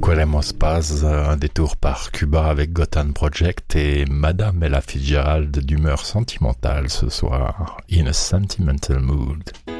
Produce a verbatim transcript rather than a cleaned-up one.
Queremos Paz, un détour par Cuba avec Gotham Project et Madame Ella Fitzgerald d'humeur sentimentale ce soir, In a Sentimental Mood.